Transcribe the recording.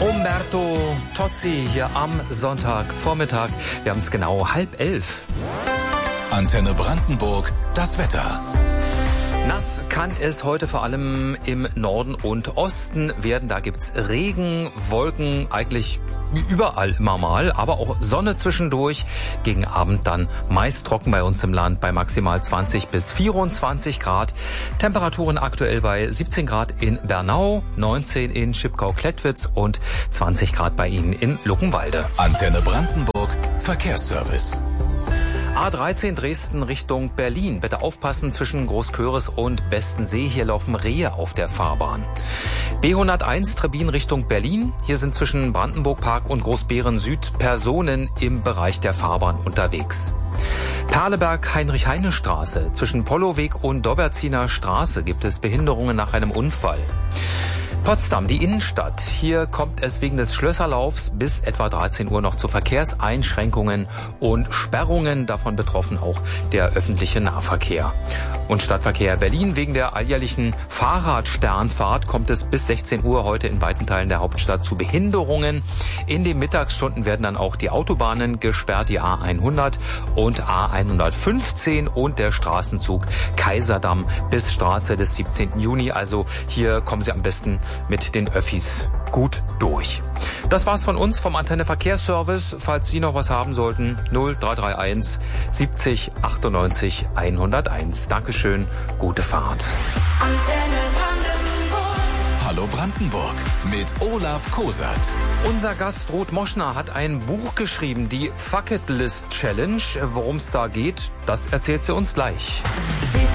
Umberto Tozzi hier am Sonntagvormittag. Wir haben es genau 10:30. Antenne Brandenburg, das Wetter. Nass kann es heute vor allem im Norden und Osten werden. Da gibt's Regen, Wolken, eigentlich überall immer mal, aber auch Sonne zwischendurch. Gegen Abend dann meist trocken bei uns im Land bei maximal 20 bis 24 Grad. Temperaturen aktuell bei 17 Grad in Bernau, 19 in Schipkau-Klettwitz und 20 Grad bei Ihnen in Luckenwalde. Antenne Brandenburg, Verkehrsservice. A13 Dresden Richtung Berlin. Bitte aufpassen zwischen Großköris und Bestensee. Hier laufen Rehe auf der Fahrbahn. B101 Trebin Richtung Berlin. Hier sind zwischen Brandenburg-Park und Großbeeren Süd Personen im Bereich der Fahrbahn unterwegs. Perleberg-Heinrich-Heine-Straße. Zwischen Polloweg und Dobberziner Straße gibt es Behinderungen nach einem Unfall. Potsdam, die Innenstadt. Hier kommt es wegen des Schlösserlaufs bis etwa 13 Uhr noch zu Verkehrseinschränkungen und Sperrungen. Davon betroffen auch der öffentliche Nahverkehr. Und Stadtverkehr Berlin. Wegen der alljährlichen Fahrradsternfahrt kommt es bis 16 Uhr heute in weiten Teilen der Hauptstadt zu Behinderungen. In den Mittagsstunden werden dann auch die Autobahnen gesperrt, die A100 und A115 und der Straßenzug Kaiserdamm bis Straße des 17. Juni. Also hier kommen Sie am besten mit den Öffis gut durch. Das war's von uns vom Antenne Verkehrsservice. Falls Sie noch was haben sollten, 0331 70 98 101. Dankeschön, gute Fahrt. Antenne Brandenburg. Hallo Brandenburg mit Olaf Kosat. Unser Gast Ruth Moschner hat ein Buch geschrieben, die Fuck It List Challenge. Worum es da geht, das erzählt sie uns gleich.